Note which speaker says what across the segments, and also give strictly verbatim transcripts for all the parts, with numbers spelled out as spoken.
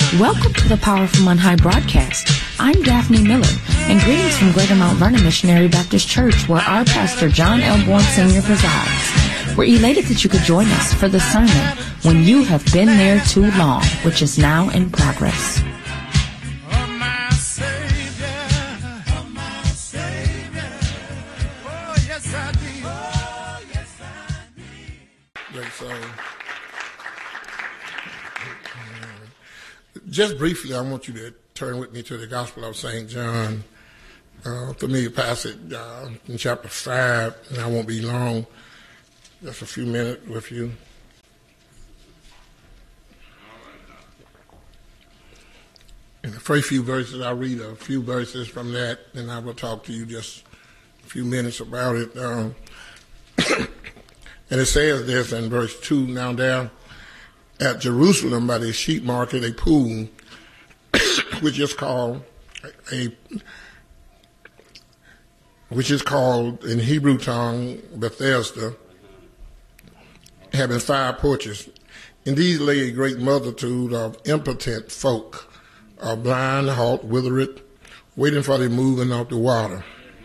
Speaker 1: Welcome to the Power from On High broadcast. I'm Daphne Miller, and greetings from Greater Mount Vernon Missionary Baptist Church, where our pastor John L. Bourne Senior presides. We're elated that you could join us for the sermon, When You Have Been There Too Long, which is now in progress.
Speaker 2: So, just briefly, I want you to turn with me to the Gospel of Saint John, uh, familiar passage uh, in chapter five, and I won't be long, just a few minutes with you. In the first few verses, I'll read a few verses from that, and I will talk to you just a few minutes about it. Um, And it says this in verse two, now there at Jerusalem by the sheep market, a pool, which is called a, which is called in Hebrew tongue Bethesda, having five porches. In these lay a great multitude of impotent folk, of blind, halt, withered, waiting for the moving of the water.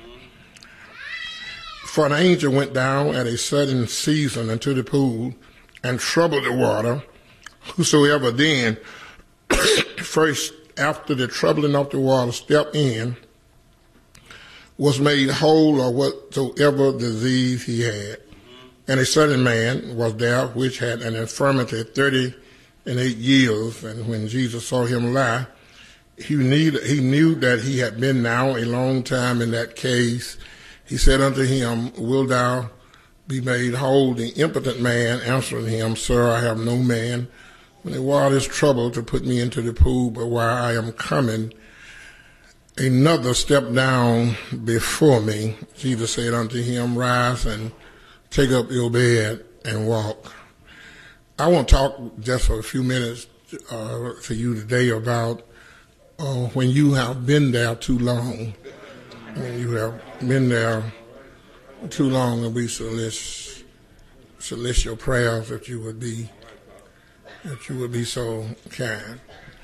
Speaker 2: For an angel went down at a certain season into the pool and troubled the water. Whosoever then, first after the troubling of the water, stepped in, was made whole of whatsoever disease he had. And a certain man was there which had an infirmity thirty and eight years. And when Jesus saw him lie, he knew, he knew that he had been now a long time in that case. He said unto him, Wilt thou be made whole? The impotent man answering him, Sir, I have no man when the water is troubled to put me into the pool, but while I am coming, another stepped down before me. Jesus said unto him, Rise and take up your bed and walk. I want to talk just for a few minutes uh, to you today about uh, when you have been there too long. When you have been there too long, and we solicit, solicit your prayers that you would be, that you would be so kind.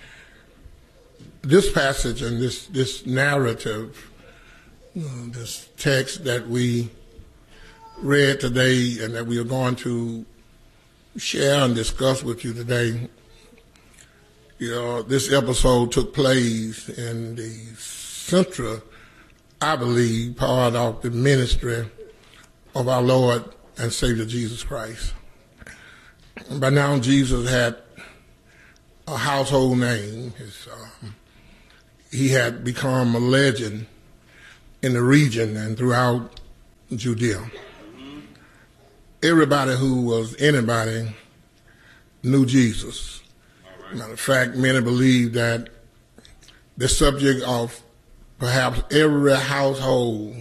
Speaker 2: This passage and this this narrative, you know, this text that we read today and that we are going to share and discuss with you today, you know, this episode took place in the central, I believe, part of the ministry of our Lord and Savior Jesus Christ. By now, Jesus had a household name. His, um, he had become a legend in the region and throughout Judea. Everybody who was anybody knew Jesus. Matter of fact, many believe that the subject of perhaps every household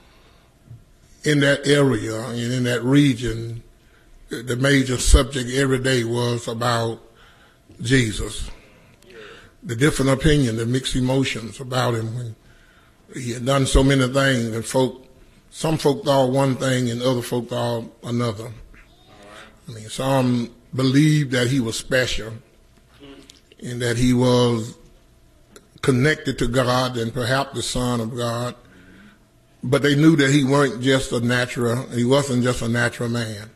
Speaker 2: in that area and in that region, the major subject every day was about Jesus. The different opinion, the mixed emotions about him. When he had done so many things, and folk, some folk thought one thing and other folk thought another. I mean, some believed that he was special and that he was connected to God and perhaps the Son of God, but they knew that he weren't just a natural, he wasn't just a natural man.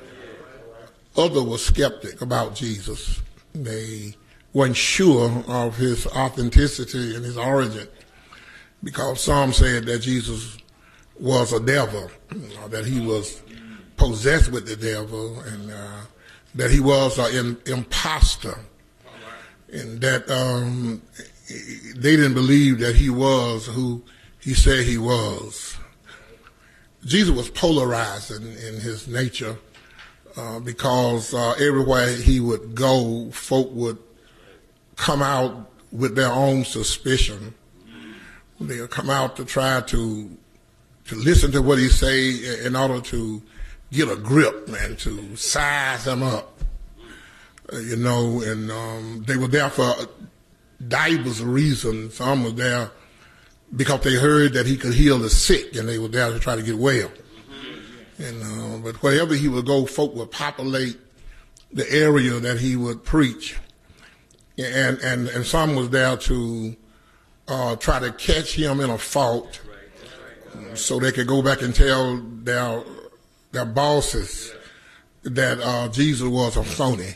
Speaker 2: Others were skeptic about Jesus. They weren't sure of his authenticity and his origin, because some said that Jesus was a devil, you know, that he was possessed with the devil, and uh, that he was an imposter, and that um, they didn't believe that he was who he said he was. Jesus was polarized in, in his nature uh, because uh, everywhere he would go, folk would come out with their own suspicion. They would come out to try to to listen to what he say in order to get a grip and to size him up, uh, you know, and um, they were there for diverse reasons. Some were there because they heard that he could heal the sick, and they were there to try to get well. And uh, but wherever he would go, folk would populate the area that he would preach. and, and, and some was there to uh, try to catch him in a fault so they could go back and tell their, their bosses that uh, Jesus was a phony.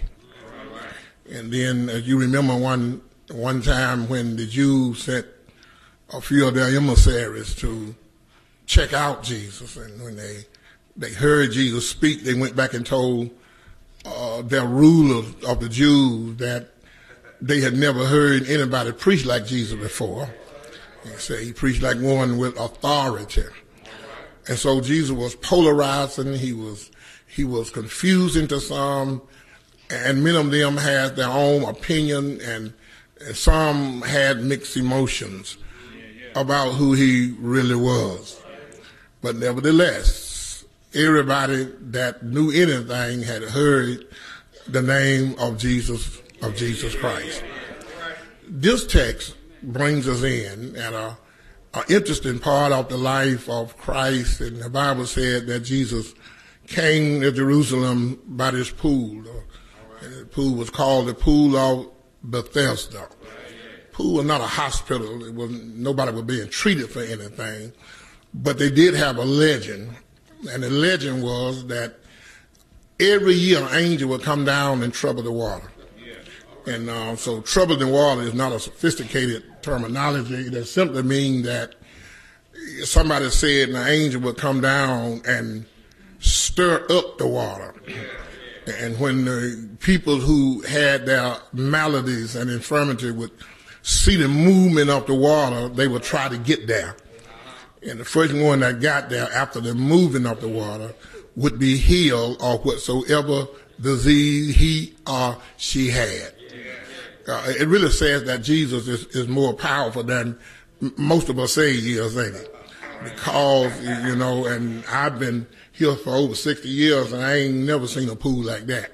Speaker 2: And then, as you remember, one one time when the Jews sent a few of their emissaries to check out Jesus, and when they they heard Jesus speak, they went back and told uh, their ruler of the Jews that they had never heard anybody preach like Jesus before. They say he preached like one with authority. And so Jesus was polarizing, he was he was confusing to some, and many of them had their own opinion, and, and some had mixed emotions about who he really was. But nevertheless, everybody that knew anything had heard the name of Jesus, of Jesus Christ. This text brings us in at a, a interesting part of the life of Christ, and the Bible said that Jesus came to Jerusalem by this pool. The pool was called the Pool of Bethesda. Pool was not a hospital. It was nobody was being treated for anything, but they did have a legend, and the legend was that every year an angel would come down and trouble the water. And uh, so trouble the water is not a sophisticated terminology. That simply means that somebody said an angel would come down and stir up the water. And when the people who had their maladies and infirmity would see the movement of the water, they would try to get there. And the first one that got there after the moving of the water would be healed of whatsoever disease he or she had. Uh, it really says that Jesus is, is more powerful than most of us say he is, ain't it? Because, you know, and I've been here for over sixty years, and I ain't never seen a pool like that.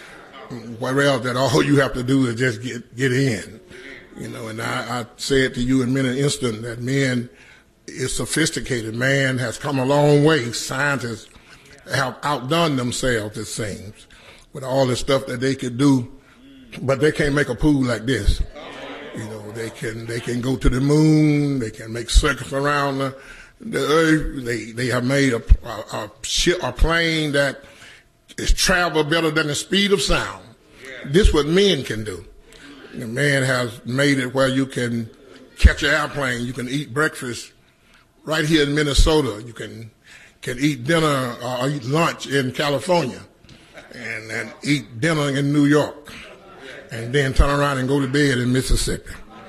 Speaker 2: Whereas that all you have to do is just get get in. You know, and I, I said to you in many instances that man is sophisticated. Man has come a long way. Scientists have outdone themselves, it seems, with all the stuff that they could do, but they can't make a pool like this. You know, they can they can go to the moon. They can make circuits around the, the earth. They they have made a, a, a ship, a plane that is travel better than the speed of sound. This is what men can do. The man has made it where you can catch an airplane. You can eat breakfast right here in Minnesota. You can can eat dinner or eat lunch in California, and, and eat dinner in New York, and then turn around and go to bed in Mississippi.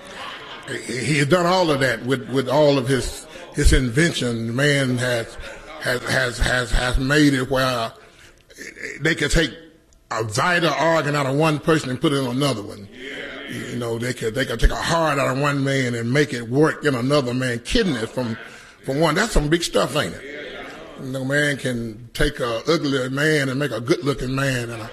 Speaker 2: He has done all of that with, with all of his his invention. Man has has has has has made it where they can take a vital organ out of one person and put it in another one. You know, they could they could take a heart out of one man and make it work in another man. Kidneys from from one. That's some big stuff, ain't it? You know, man can take a ugly man and make a good looking man, and a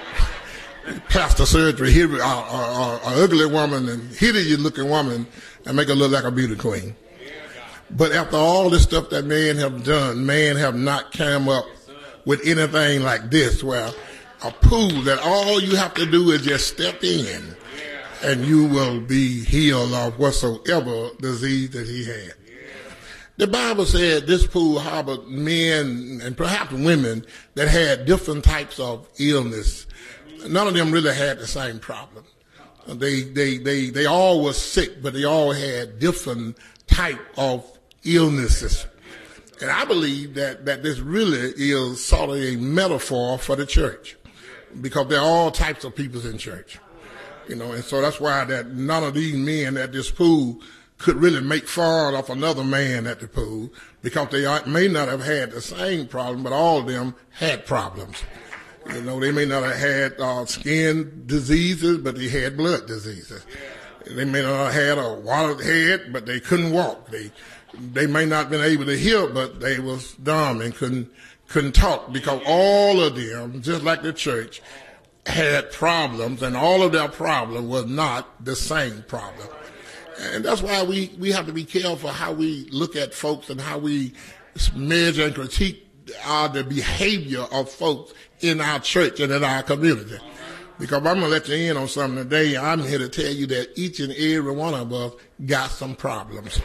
Speaker 2: plastic surgery, hit an ugly woman and hideous looking woman and make her look like a beauty queen. But after all this stuff that man have done, man have not come up with anything like this, where a pool that all you have to do is just step in and you will be healed of whatsoever disease that he had. The Bible said this pool harbored men and perhaps women that had different types of illness. None of them really had the same problem. They they they they all were sick, but they all had different type of illnesses. And I believe that that this really is sort of a metaphor for the church, because there are all types of people in church. You know, and so that's why that none of these men at this pool could really make fun of another man at the pool, because they may not have had the same problem, but all of them had problems. You know, they may not have had uh, skin diseases, but they had blood diseases. They may not have had a watered head, but they couldn't walk. They they may not have been able to hear, but they was dumb and couldn't couldn't talk, because all of them, just like the church, had problems, and all of their problems was not the same problem. And that's why we, we have to be careful how we look at folks and how we measure and critique uh, the behavior of folks in our church and in our community. Because I'm going to let you in on something today. I'm here to tell you that each and every one of us got some problems.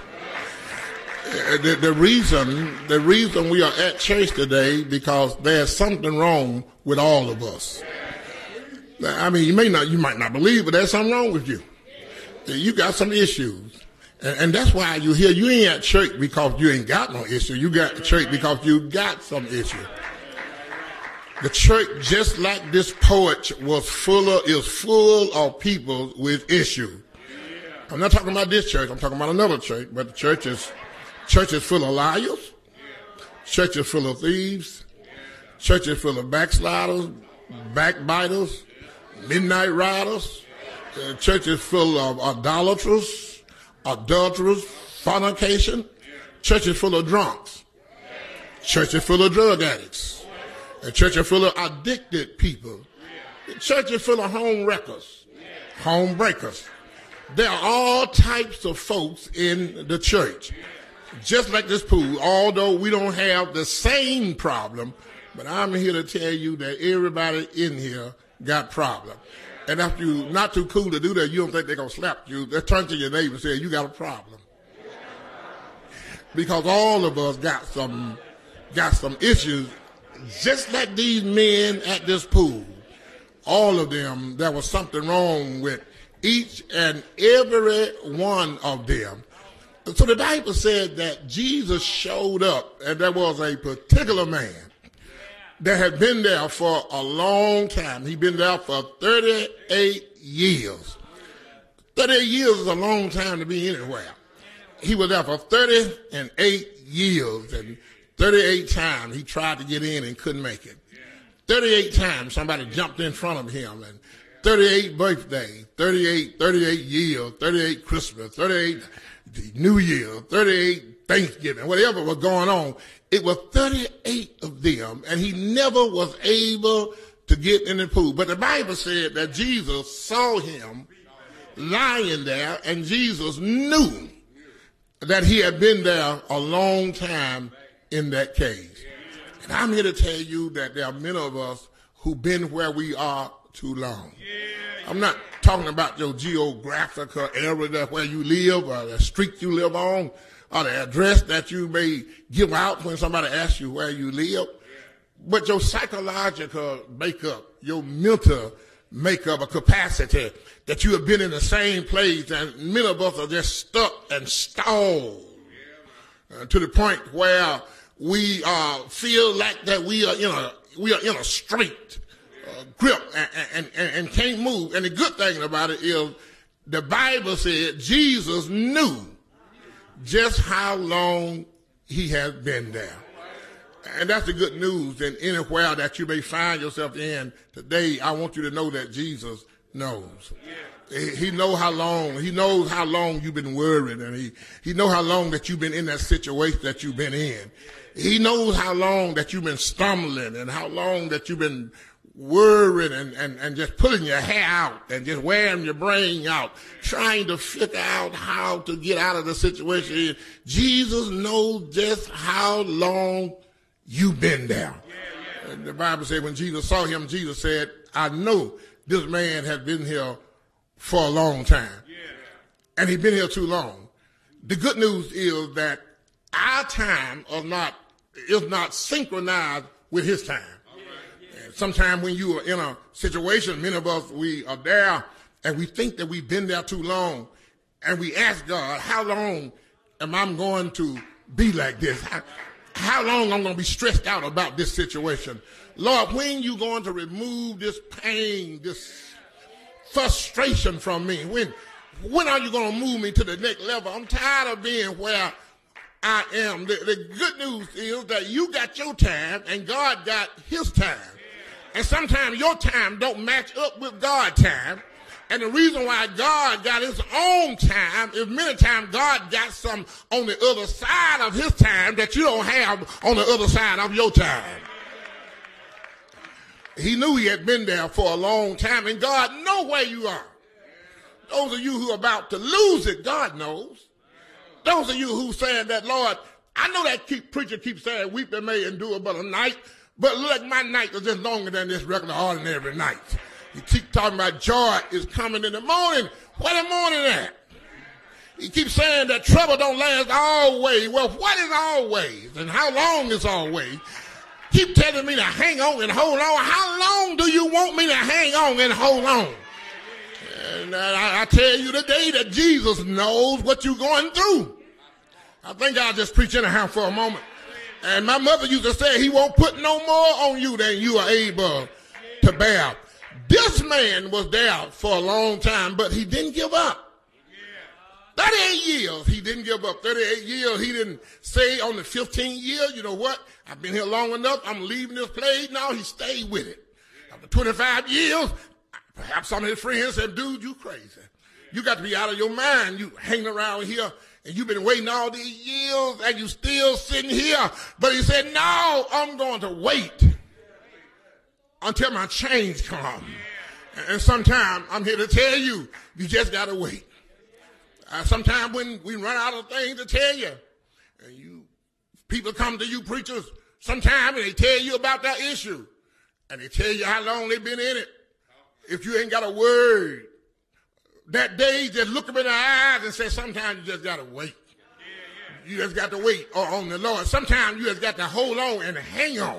Speaker 2: The, the reason, the reason we are at church today, because there's something wrong with all of us. I mean, you may not, you might not believe, but there's something wrong with you. You got some issues. And, and that's why you're here. You ain't at church because you ain't got no issue. You got church because you got some issue. The church, just like this poet, was full of, is full of people with issues. I'm not talking about this church. I'm talking about another church. But the church is, church is full of liars. Church is full of thieves. Church is full of backsliders, backbiters, midnight riders. The church is full of idolaters, adulterers, fornication. Church is full of drunks. Church is full of drug addicts. The church is full of addicted people. The church is full of home wreckers, home breakers. There are all types of folks in the church. Just like this pool, although we don't have the same problem, but I'm here to tell you that everybody in here got problems. And if you're not too cool to do that, you don't think they're going to slap you. They turn to your neighbor and say, you got a problem. Because all of us got some, got some issues. Just like these men at this pool, all of them, there was something wrong with each and every one of them. So the Bible said that Jesus showed up, and there was a particular man that had been there for a long time. He'd been there for thirty-eight years. thirty-eight years is a long time to be anywhere. He was there for thirty-eight years, and thirty-eight times he tried to get in and couldn't make it. thirty-eight times somebody jumped in front of him, and thirty-eight birthdays, thirty-eight, thirty-eight years, thirty-eight Christmas, thirty-eight New Year, thirty-eight Thanksgiving, whatever was going on. It was thirty-eight of them, and he never was able to get in the pool. But the Bible said that Jesus saw him lying there, and Jesus knew that he had been there a long time in that cage. And I'm here to tell you that there are many of us who've been where we are too long. I'm not talking about your geographical area where you live, or the street you live on, or the address that you may give out when somebody asks you where you live, but your psychological makeup, your mental makeup, a capacity that you have been in the same place, and many of us are just stuck and stalled uh, to the point where we uh, feel like that we are in a we are in a straight uh, grip and, and, and, and can't move. And the good thing about it is the Bible said Jesus knew just how long he has been there. And that's the good news. And anywhere that you may find yourself in today, I want you to know that Jesus knows. He knows how long, he knows how long you've been worried, and he, he knows how long that you've been in that situation that you've been in. He knows how long that you've been stumbling, and how long that you've been worried and, and, and just pulling your hair out and just wearing your brain out, trying to figure out how to get out of the situation. Jesus knows just how long you've been there. And the Bible said when Jesus saw him, Jesus said, I know this man has been here for a long time. And he's been here too long. The good news is that our time is not, is not synchronized with his time. Sometimes when you are in a situation, many of us, we are there and we think that we've been there too long. And we ask God, how long am I going to be like this? How, how long I'm going to be stressed out about this situation? Lord, when you going to remove this pain, this frustration from me? When, when are you going to move me to the next level? I'm tired of being where I am. The, the good news is that you got your time and God got his time. And sometimes your time don't match up with God's time. And the reason why God got his own time is many times God got some on the other side of his time that you don't have on the other side of your time. He knew he had been there for a long time, and God knows where you are. Those of you who are about to lose it, God knows. Those of you who saying that, Lord, I know that keep, preacher keeps saying weeping may endure but a night, but look, my night is just longer than this regular ordinary night. He keep talking about joy is coming in the morning. Where the morning at? He keeps saying that trouble don't last always. Well, what is always? And how long is always? Keep telling me to hang on and hold on. How long do you want me to hang on and hold on? And I, I tell you today that Jesus knows what you're going through. I think I'll just preach anyhow for a moment. And my mother used to say he won't put no more on you than you are able to bear. This man was there for a long time, but he didn't give up. thirty-eight years, he didn't give up. thirty-eight years, he didn't say on the fifteenth year, you know what, I've been here long enough, I'm leaving this place now. He stayed with it. After twenty-five years, perhaps some of his friends said, dude, you crazy. You got to be out of your mind. You hanging around here, and you've been waiting all these years, and you still sitting here. But he said, no, I'm going to wait until my change comes. And sometimes I'm here to tell you, you just got to wait. Uh, sometimes when we run out of things to tell you, and you people come to you preachers sometimes and they tell you about that issue, and they tell you how long they've been in it. If you ain't got a word that day, just look them in the eyes and say, sometimes you just got to wait. You just got to wait on the Lord. Sometimes you just got to hold on and hang on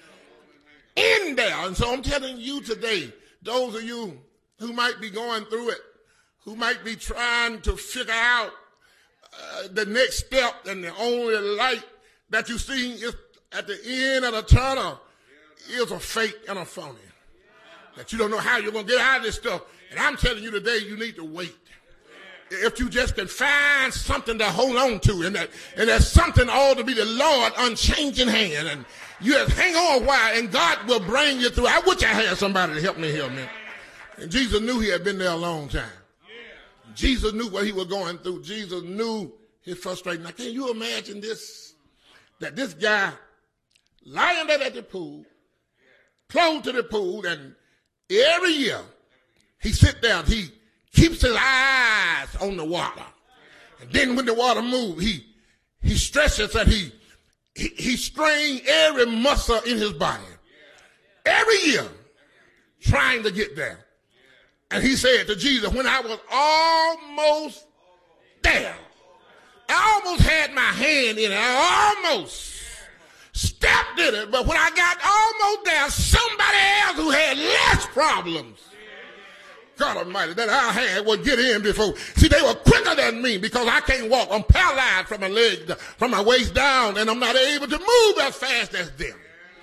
Speaker 2: in there. And so I'm telling you today, those of you who might be going through it, who might be trying to figure out uh, the next step, and the only light that you see is at the end of the tunnel is a fake and a phony. That you don't know how you're going to get out of this stuff. And I'm telling you today, you need to wait. If you just can find something to hold on to, and that and that something ought to be the Lord unchanging hand, and you just hang on a while, and God will bring you through. I wish I had somebody to help me here, man. And Jesus knew he had been there a long time. Jesus knew what he was going through. Jesus knew his frustration. Now, can you imagine this? That this guy lying there at the pool, close to the pool, and every year he sit down, he keeps his eyes on the water. And then when the water moves, he he stretches and he he, he strains every muscle in his body. Every year, trying to get there. And he said to Jesus, when I was almost there, I almost had my hand in it. I almost stepped in it. But when I got almost there, somebody else who had less problems, God Almighty, that I had would get in before. See, they were quicker than me because I can't walk. I'm paralyzed from my leg, from my waist down, and I'm not able to move as fast as them.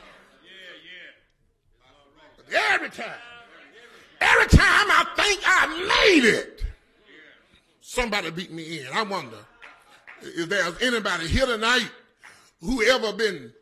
Speaker 2: But every time, every time I think I made it, somebody beat me in. I wonder if there's anybody here tonight who ever been